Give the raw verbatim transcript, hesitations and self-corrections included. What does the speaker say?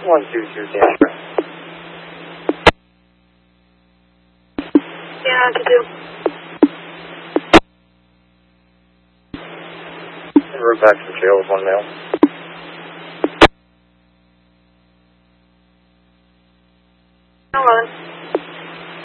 one two two Tampa. Yeah, I could do. We're back to jail with one male. Hold on.